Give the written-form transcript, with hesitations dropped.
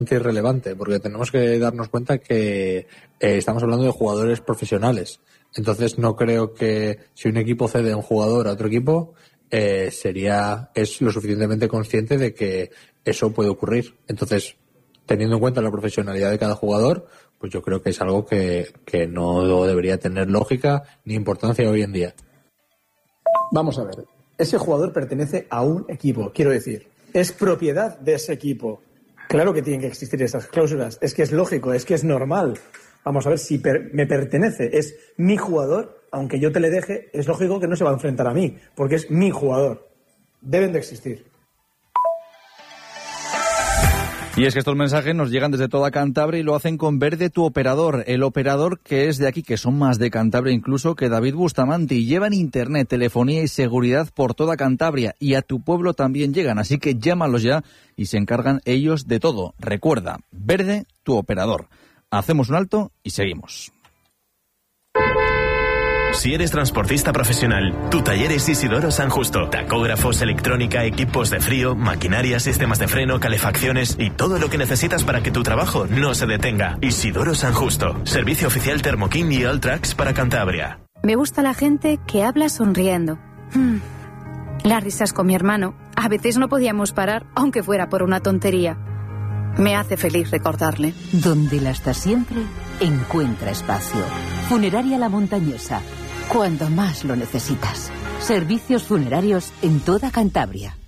irrelevante, porque tenemos que darnos cuenta que estamos hablando de jugadores profesionales. Entonces no creo que si un equipo cede a un jugador a otro equipo es lo suficientemente consciente de que eso puede ocurrir. Entonces, teniendo en cuenta la profesionalidad de cada jugador, pues yo creo que es algo que no debería tener lógica ni importancia hoy en día. Vamos a ver, ese jugador pertenece a un equipo, quiero decir, es propiedad de ese equipo. Claro que tienen que existir esas cláusulas, es que es lógico, es que es normal. Vamos a ver, si me pertenece, es mi jugador, aunque yo te le deje, es lógico que no se va a enfrentar a mí, porque es mi jugador. Deben de existir. Y es que estos mensajes nos llegan desde toda Cantabria y lo hacen con Verde, tu operador. El operador que es de aquí, que son más de Cantabria incluso que David Bustamante, y llevan internet, telefonía y seguridad por toda Cantabria, y a tu pueblo también llegan, así que llámalos ya y se encargan ellos de todo. Recuerda, Verde, tu operador. Hacemos un alto y seguimos. Si eres transportista profesional, tu taller es Isidoro San Justo. Tacógrafos, electrónica, equipos de frío, maquinaria, sistemas de freno, calefacciones y todo lo que necesitas para que tu trabajo no se detenga. Isidoro San Justo. Servicio oficial Thermokin y Alltrax para Cantabria. Me gusta la gente que habla sonriendo. Las risas con mi hermano. A veces no podíamos parar, aunque fuera por una tontería. Me hace feliz recordarle. Donde la está siempre, encuentra espacio. Funeraria La Montañesa. Cuando más lo necesitas. Servicios funerarios en toda Cantabria.